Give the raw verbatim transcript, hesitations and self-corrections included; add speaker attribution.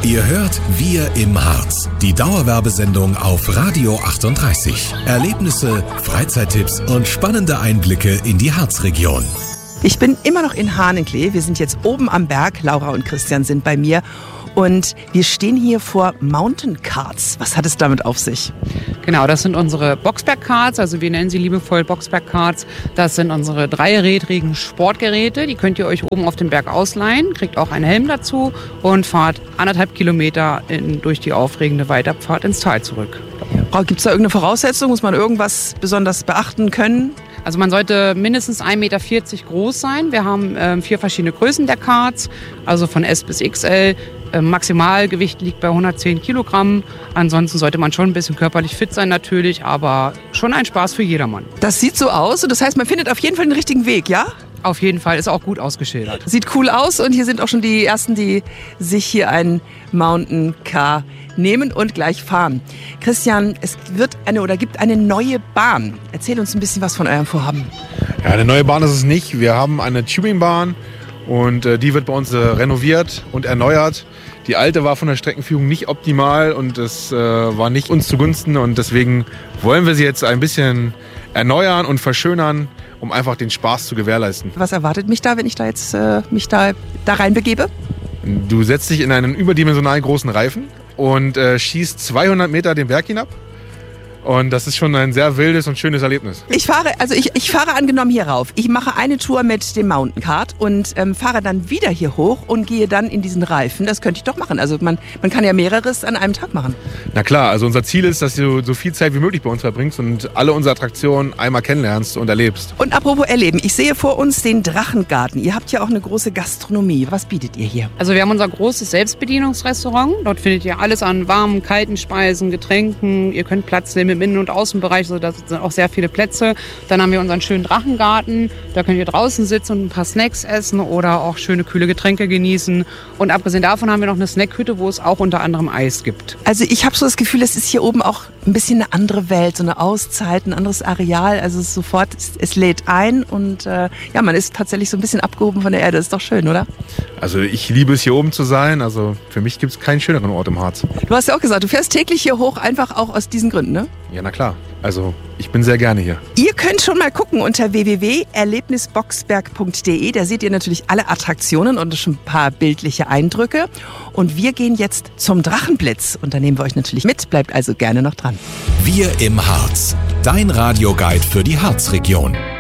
Speaker 1: Ihr hört Wir im Harz, die Dauerwerbesendung auf Radio achtunddreißig. Erlebnisse, Freizeittipps und spannende Einblicke in die Harzregion.
Speaker 2: Ich bin immer noch in Hahnenкlee. Wir sind jetzt oben am Berg. Laura und Christian sind bei mir. Und wir stehen hier vor Mountain Carts. Was hat es damit auf sich?
Speaker 3: Genau, das sind unsere Boxberg-Carts, also wir nennen sie liebevoll Boxberg-Carts. Das sind unsere dreirädrigen Sportgeräte, die könnt ihr euch oben auf dem Berg ausleihen, kriegt auch einen Helm dazu und fahrt anderthalb Kilometer in, durch die aufregende Weiterfahrt ins Tal zurück.
Speaker 2: Gibt es da irgendeine Voraussetzung? Muss man irgendwas besonders beachten können?
Speaker 3: Also man sollte mindestens ein Meter vierzig groß sein. Wir haben äh, vier verschiedene Größen der Carts, also von S bis X L. Äh, Maximalgewicht liegt bei hundertzehn Kilogramm. Ansonsten sollte man schon ein bisschen körperlich fit sein natürlich, aber schon ein Spaß für jedermann.
Speaker 2: Das sieht so aus und das heißt, man findet auf jeden Fall den richtigen Weg, ja?
Speaker 3: Auf jeden Fall, ist auch gut ausgeschildert.
Speaker 2: Sieht cool aus und hier sind auch schon die Ersten, die sich hier ein Mountain Car nehmen und gleich fahren. Christian, es wird eine oder gibt eine neue Bahn. Erzähl uns ein bisschen was von eurem Vorhaben.
Speaker 4: Ja, eine neue Bahn ist es nicht. Wir haben eine Tubingbahn und äh, die wird bei uns äh, renoviert und erneuert. Die alte war von der Streckenführung nicht optimal und es äh, war nicht uns zugunsten und deswegen wollen wir sie jetzt ein bisschen erneuern und verschönern, um einfach den Spaß zu gewährleisten.
Speaker 2: Was erwartet mich da, wenn ich da jetzt äh, mich da, da reinbegebe?
Speaker 4: Du setzt dich in einen überdimensionalen großen Reifen und äh, schießt zweihundert Meter den Berg hinab. Und das ist schon ein sehr wildes und schönes Erlebnis.
Speaker 2: Ich fahre, also ich, ich fahre angenommen hier rauf. Ich mache eine Tour mit dem Mountain Cart und ähm, fahre dann wieder hier hoch und gehe dann in diesen Reifen. Das könnte ich doch machen. Also man, man kann ja mehreres an einem Tag machen.
Speaker 4: Na klar, also unser Ziel ist, dass du so viel Zeit wie möglich bei uns verbringst und alle unsere Attraktionen einmal kennenlernst und erlebst.
Speaker 2: Und apropos erleben, ich sehe vor uns den Drachengarten. Ihr habt ja auch eine große Gastronomie. Was bietet ihr hier?
Speaker 3: Also wir haben unser großes Selbstbedienungsrestaurant. Dort findet ihr alles an warmen, kalten Speisen, Getränken. Ihr könnt Platz nehmen im Innen- und Außenbereich, also da sind auch sehr viele Plätze. Dann haben wir unseren schönen Drachengarten. Da könnt ihr draußen sitzen und ein paar Snacks essen oder auch schöne kühle Getränke genießen. Und abgesehen davon haben wir noch eine Snackhütte, wo es auch unter anderem Eis gibt.
Speaker 2: Also ich habe so das Gefühl, es ist hier oben auch ein bisschen eine andere Welt, so eine Auszeit, ein anderes Areal. Also es ist sofort, es, es lädt ein und äh, ja, man ist tatsächlich so ein bisschen abgehoben von der Erde. Ist doch schön, oder?
Speaker 4: Also ich liebe es, hier oben zu sein. Also für mich gibt es keinen schöneren Ort im Harz.
Speaker 2: Du hast ja auch gesagt, du fährst täglich hier hoch, einfach auch aus diesen Gründen, ne?
Speaker 4: Ja, na klar. Also ich bin sehr gerne hier.
Speaker 2: Ihr könnt schon mal gucken unter w w w punkt erlebnisboxberg punkt d e. Da seht ihr natürlich alle Attraktionen und schon ein paar bildliche Eindrücke. Und wir gehen jetzt zum Drachenblitz. Und da nehmen wir euch natürlich mit. Bleibt also gerne noch dran.
Speaker 1: Wir im Harz, dein Radioguide für die Harzregion.